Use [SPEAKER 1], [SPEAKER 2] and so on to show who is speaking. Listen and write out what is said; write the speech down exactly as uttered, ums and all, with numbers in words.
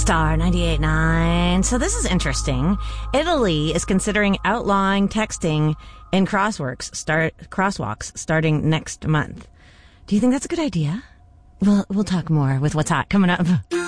[SPEAKER 1] Star ninety-eight point nine. So this is interesting. Italy is considering outlawing texting in crosswalks, start, crosswalks starting next month. Do you think that's a good idea? We'll, we'll talk more with What's Hot coming up.